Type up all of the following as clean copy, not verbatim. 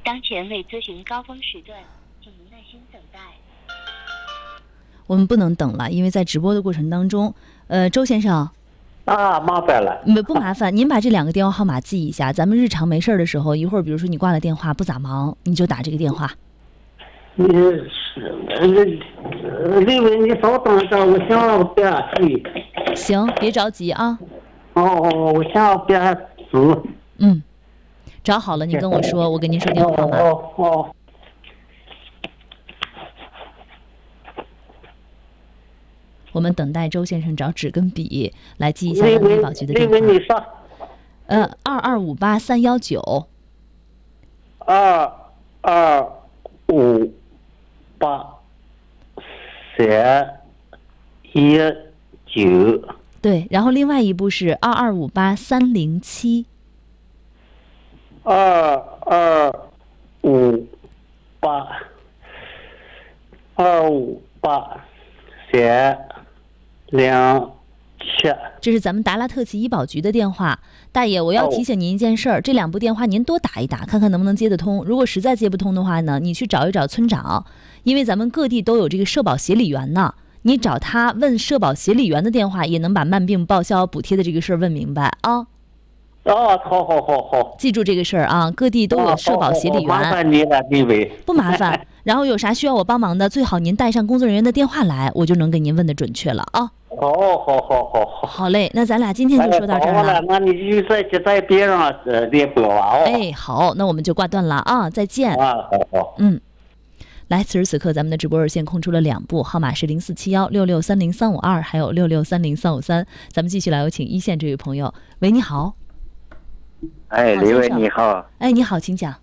当前为咨询高峰时段，请您耐心等待。 我们不能等了，因为在直播的过程当中，周先生。 麻烦了。 不麻烦，您把这2个电话号码记一下，咱们日常没事的时候，一会儿比如说你挂了电话不咋忙，你就打这个电话。 李伟，你稍等一下，我想别急。 行，别着急啊。 我想别急。 找好了你跟我说，我给您说电话号码。我们等待周先生找纸跟笔来记一下咱们医保局的电话。 你说。 2258-319。 2258-319。 对，然后另外一部是2258-307。 258-258-307。 这是咱们达拉特旗医保局的电话。大爷，我要提醒您一件事儿，这2部电话您多打一打，看看能不能接得通。如果实在接不通的话呢，你去找一找村长，因为咱们各地都有这个社保协理员呢，你找他问社保协理员的电话，也能把慢病报销补贴的这个事儿问明白啊。 好， 记住这个事儿啊，各地都有社保协理员。 麻烦你了，李伟。 不麻烦。然后有啥需要我帮忙的，最好您带上工作人员的电话来，我就能给您问的准确了啊。好嘞，那咱俩今天就说到这儿了。 那你就在边上联播啊。 好，那我们就挂断了啊，再见。 好。 来，此时此刻咱们的直播热线空出了2部，号码是04716630-352，还有6630-353。咱们继续来有请一线这位朋友。喂，你好。 李伟你好。 你好，请讲。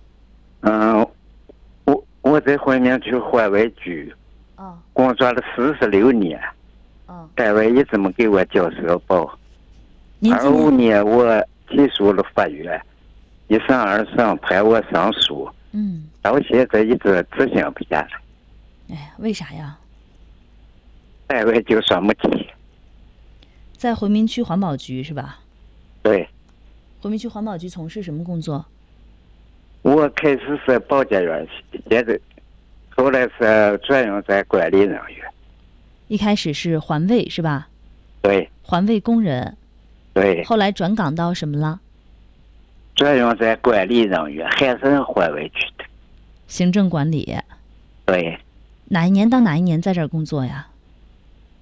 我在回民区环卫局工作了46年。单位一直没给我交社保。25年我提诉了法院，1审2审判我上诉。到现在一直执行不下来。 为啥呀？ 单位就说没提。 在回民区环保局是吧？ 对。 回民区环保局从事什么工作？ 我开始是保洁员，接着后来是转用在管理人员。 一开始是环卫是吧？ 对。 环卫工人。 对。 后来转岗到什么了？ 转用在管理人员，还是环卫局的。 行政管理。 对。 哪一年到哪一年在这儿工作呀？